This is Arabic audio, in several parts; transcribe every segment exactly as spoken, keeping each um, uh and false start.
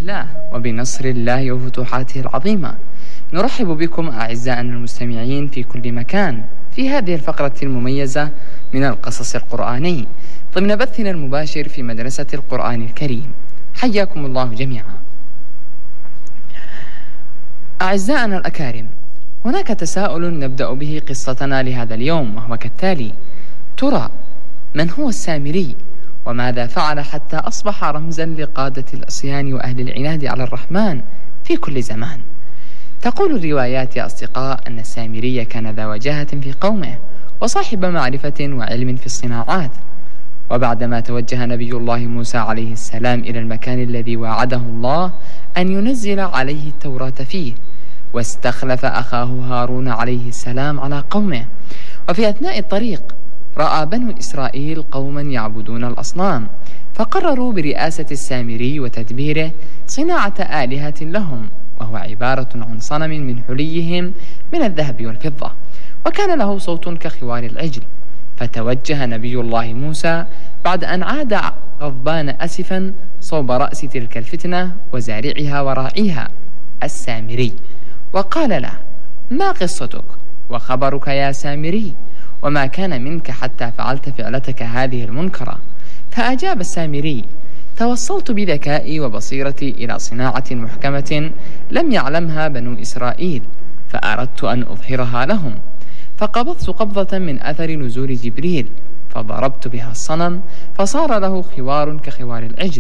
الله وبنصر الله وفتوحاته العظيمة. نرحب بكم أعزائنا المستمعين في كل مكان في هذه الفقرة المميزة من القصص القرآني ضمن بثنا المباشر في مدرسة القرآن الكريم. حياكم الله جميعا. أعزائنا الأكارم، هناك تساؤل نبدأ به قصتنا لهذا اليوم، وهو كالتالي: ترى من هو السامري؟ وماذا فعل حتى أصبح رمزا لقادة العصيان وأهل العناد على الرحمن في كل زمان؟ تقول الروايات يا أصدقاء أن السامري كان ذا وجاهة في قومه وصاحب معرفة وعلم في الصناعات. وبعدما توجه نبي الله موسى عليه السلام إلى المكان الذي وعده الله أن ينزل عليه التوراة فيه، واستخلف أخاه هارون عليه السلام على قومه، وفي أثناء الطريق رأى بنو إسرائيل قوما يعبدون الأصنام، فقرروا برئاسة السامري وتدبيره صناعة آلهة لهم، وهو عبارة عن صنم من حليهم من الذهب والفضة، وكان له صوت كخوار العجل. فتوجه نبي الله موسى بعد أن عاد غضبان أسفا صوب رأس تلك الفتنة وزارعها وراعيها السامري، وقال له: ما قصتك وخبرك يا سامري؟ وما كان منك حتى فعلت فعلتك هذه المنكرة؟ فأجاب السامري: توصلت بذكائي وبصيرتي إلى صناعة محكمة لم يعلمها بنو إسرائيل، فأردت أن أظهرها لهم، فقبضت قبضة من أثر نزول جبريل فضربت بها الصنم فصار له خوار كخوار العجل،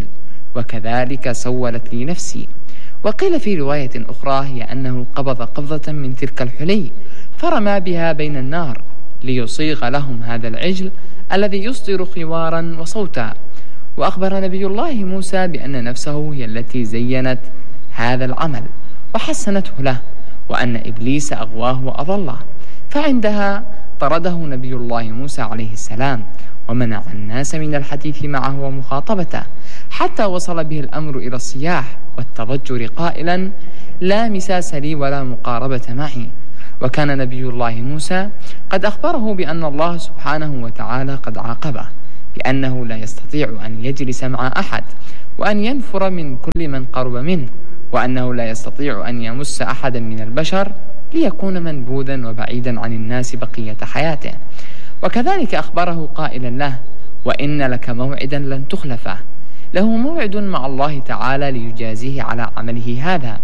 وكذلك سولت لي نفسي. وقيل في رواية أخرى هي أنه قبض قبضة من تلك الحلي فرمى بها بين النار ليصيغ لهم هذا العجل الذي يصدر خوارا وصوتا. وأخبر نبي الله موسى بأن نفسه هي التي زينت هذا العمل وحسنته له، وأن إبليس أغواه وأضله. فعندها طرده نبي الله موسى عليه السلام ومنع الناس من الحديث معه ومخاطبته، حتى وصل به الأمر إلى الصياح والتضجر قائلا: لا مساس لي ولا مقاربة معي. وكان نبي الله موسى قد أخبره بأن الله سبحانه وتعالى قد عاقبه بأنه لا يستطيع أن يجلس مع أحد، وأن ينفر من كل من قرب منه، وأنه لا يستطيع أن يمس أحدا من البشر ليكون منبوذا وبعيدا عن الناس بقية حياته. وكذلك أخبره قائلا له: وإن لك موعدا لن تخلفه، له موعد مع الله تعالى ليجازيه على عمله هذا.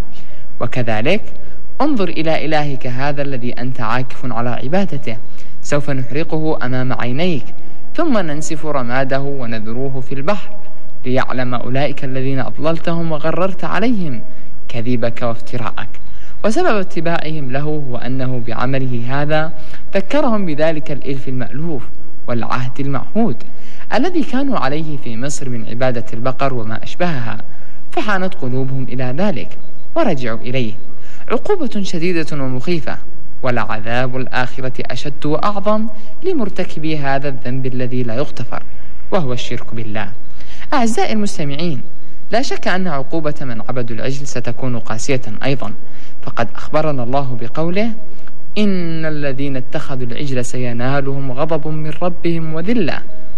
وكذلك انظر إلى إلهك هذا الذي أنت عاكف على عبادته، سوف نحرقه أمام عينيك ثم ننسف رماده ونذروه في البحر، ليعلم أولئك الذين أضللتهم وغررت عليهم كذبك وافتراءك. وسبب اتباعهم له هو أنه بعمله هذا ذكرهم بذلك الإلف المألوف والعهد المعهود الذي كانوا عليه في مصر من عبادة البقر وما أشبهها، فحانت قلوبهم إلى ذلك ورجعوا إليه. عقوبة شديدة ومخيفة، ولعذاب الآخرة أشد وأعظم لمرتكبي هذا الذنب الذي لا يغتفر، وهو الشرك بالله. أعزائي المستمعين، لا شك أن عقوبة من عبدوا العجل ستكون قاسية أيضا، فقد أخبرنا الله بقوله: إن الذين اتخذوا العجل سينالهم غضب من ربهم وذلة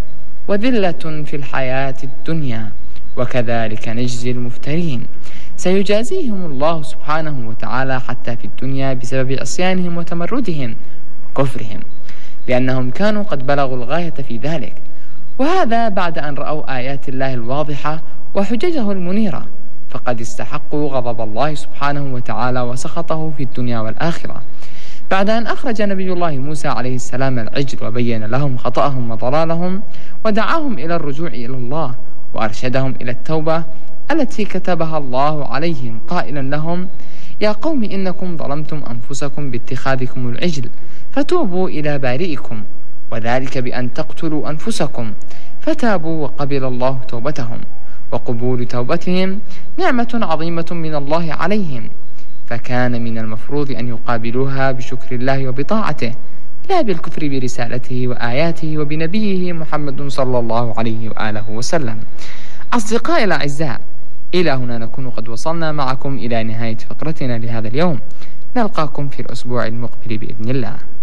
وذلة في الحياة الدنيا وكذلك نجزي المفترين. سيجازيهم الله سبحانه وتعالى حتى في الدنيا بسبب عصيانهم وتمردهم وكفرهم، لأنهم كانوا قد بلغوا الغاية في ذلك، وهذا بعد أن رأوا آيات الله الواضحة وحججه المنيرة، فقد استحقوا غضب الله سبحانه وتعالى وسخطه في الدنيا والآخرة. بعد أن أخرج نبي الله موسى عليه السلام العجل وبين لهم خطأهم وضلالهم ودعاهم إلى الرجوع إلى الله وأرشدهم إلى التوبة التي كتبها الله عليهم، قائلا لهم: يا قوم إنكم ظلمتم أنفسكم باتخاذكم العجل فتوبوا إلى بارئكم، وذلك بأن تقتلوا أنفسكم، فتابوا وقبل الله توبتهم. وقبول توبتهم نعمة عظيمة من الله عليهم، فكان من المفروض أن يقابلوها بشكر الله وبطاعته، لا بالكفر برسالته وآياته وبنبيه محمد صلى الله عليه وآله وسلم. أصدقائي الأعزاء، إلى هنا نكون قد وصلنا معكم إلى نهاية فقرتنا لهذا اليوم. نلقاكم في الأسبوع المقبل بإذن الله.